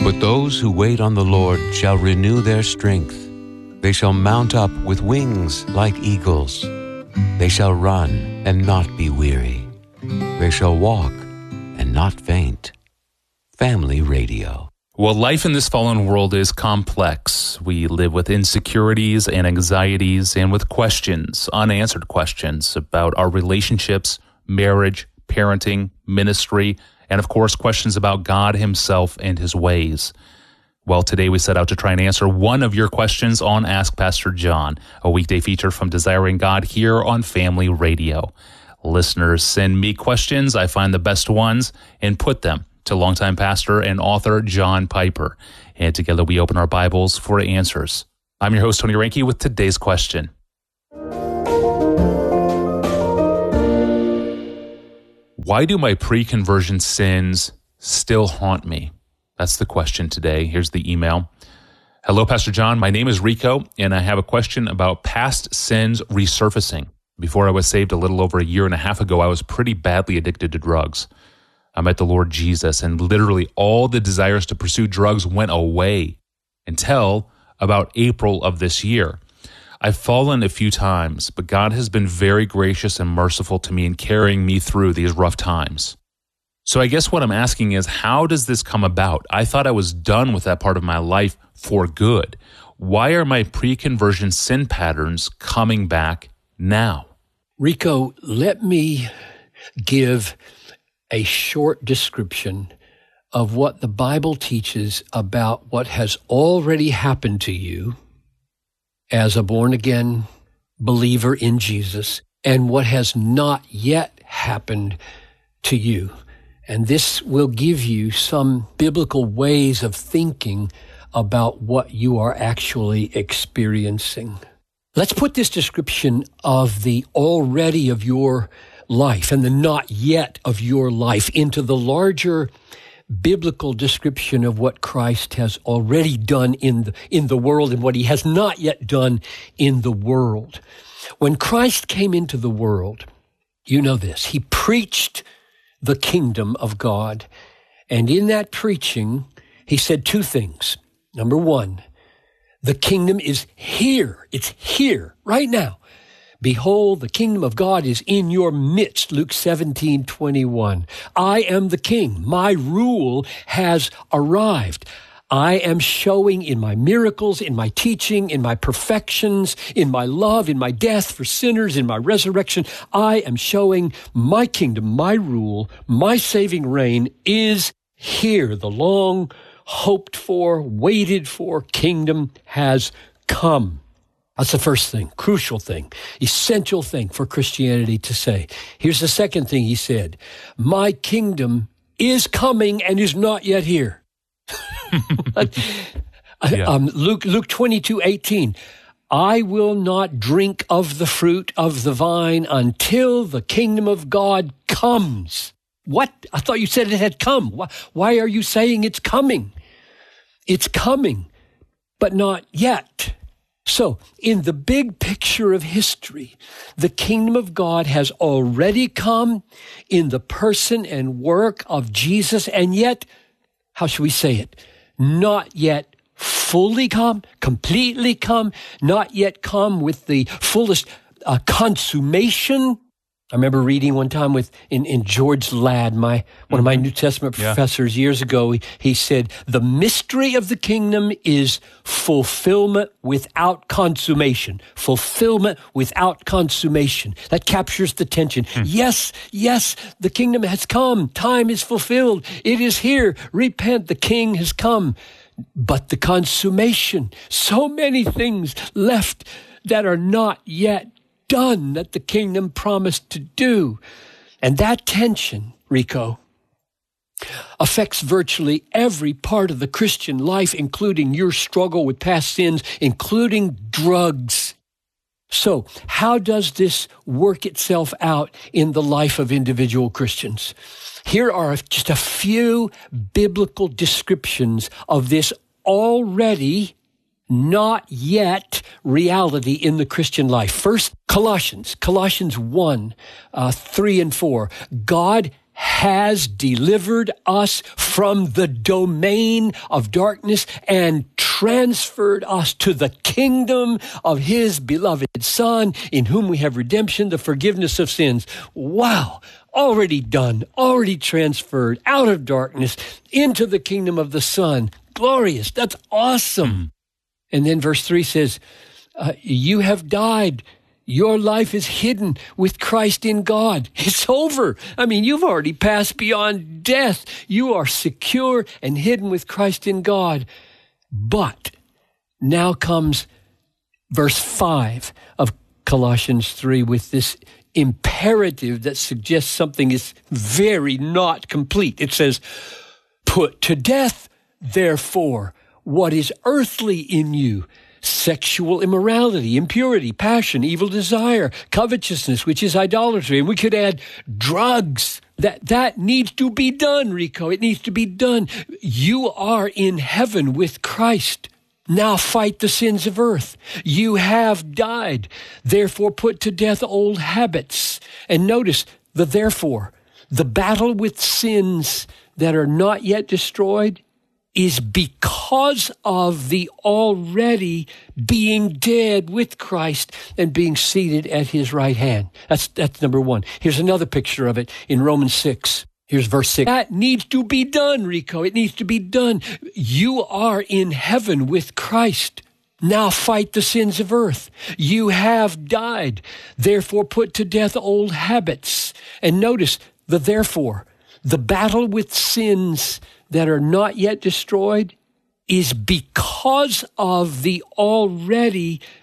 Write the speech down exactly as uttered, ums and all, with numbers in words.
But those who wait on the Lord shall renew their strength. They shall mount up with wings like eagles. They shall run and not be weary. They shall walk and not faint. Family Radio. Well, life in this fallen world is complex. We live with insecurities and anxieties and with questions, unanswered questions about our relationships, marriage, parenting, ministry, and of course, questions about God himself and his ways. Well, today we set out to try and answer one of your questions on Ask Pastor John, a weekday feature from Desiring God here on Family Radio. Listeners send me questions. I find the best ones and put them to longtime pastor and author John Piper. And together we open our Bibles for answers. I'm your host, Tony Reinke, with today's question. Why do my pre-conversion sins still haunt me? That's the question today. Here's the email. Hello, Pastor John. My name is Rico, and I have a question about past sins resurfacing. Before I was saved a little over a year and a half ago, I was pretty badly addicted to drugs. I met the Lord Jesus, and literally all the desires to pursue drugs went away until about April of this year. I've fallen a few times, but God has been very gracious and merciful to me in carrying me through these rough times. So I guess what I'm asking is, how does this come about? I thought I was done with that part of my life for good. Why are my pre-conversion sin patterns coming back now? Rico, let me give a short description of what the Bible teaches about what has already happened to you as a born-again believer in Jesus and what has not yet happened to you. And this will give you some biblical ways of thinking about what you are actually experiencing. Let's put this description of the already of your life and the not yet of your life into the larger biblical description of what Christ has already done in the, in the world and what he has not yet done in the world. When Christ came into the world, you know this, he preached the kingdom of God. And in that preaching, he said two things. Number one, the kingdom is here. It's here right now. Behold, the kingdom of God is in your midst, Luke seventeen twenty-one. I am the king. My rule has arrived. I am showing in my miracles, in my teaching, in my perfections, in my love, in my death for sinners, in my resurrection. I am showing my kingdom, my rule, my saving reign is here. The long hoped for, waited for kingdom has come. That's the first thing, crucial thing, essential thing for Christianity to say. Here's the second thing he said. My kingdom is coming and is not yet here. yeah. um, Luke, Luke twenty-two eighteen. I will not drink of the fruit of the vine until the kingdom of God comes. What? I thought you said it had come. Why, why are you saying it's coming? It's coming, but not yet. So, in the big picture of history, the kingdom of God has already come in the person and work of Jesus, and yet, how should we say it? Not yet fully come, completely come, not yet come with the fullest uh, consummation. I remember reading one time with in, in George Ladd, my one of my New Testament professors yeah. years ago. He, he said, the mystery of the kingdom is fulfillment without consummation. Fulfillment without consummation. That captures the tension. Hmm. Yes, yes, the kingdom has come. Time is fulfilled. It is here. Repent, the king has come. But the consummation, so many things left that are not yet done that the kingdom promised to do. And that tension, Rico, affects virtually every part of the Christian life, including your struggle with past sins, including drugs. So, how does this work itself out in the life of individual Christians? Here are just a few biblical descriptions of this already not yet reality in the Christian life. First, Colossians, Colossians one, uh, three and four. God has delivered us from the domain of darkness and transferred us to the kingdom of his beloved Son, in whom we have redemption, the forgiveness of sins. Wow. Already done, already transferred out of darkness into the kingdom of the Son. Glorious. That's awesome. Mm. And then verse three says, uh, you have died. Your life is hidden with Christ in God. It's over. I mean, you've already passed beyond death. You are secure and hidden with Christ in God. But now comes verse five of Colossians three with this imperative that suggests something is very not complete. It says, put to death, therefore, what is earthly in you. Sexual immorality, impurity, passion, evil desire, covetousness, which is idolatry. And we could add drugs. That, that needs to be done, Rico. It needs to be done. You are in heaven with Christ. Now fight the sins of earth. You have died. Therefore put to death old habits. And notice the therefore. The battle with sins that are not yet destroyed is because of the already being dead with Christ and being seated at his right hand. That's, that's number one. Here's another picture of it in Romans six. Here's verse six. That needs to be done, Rico. It needs to be done. You are in heaven with Christ. Now fight the sins of earth. You have died. Therefore put to death old habits. And notice the therefore. The battle with sins that are not yet destroyed is because of the already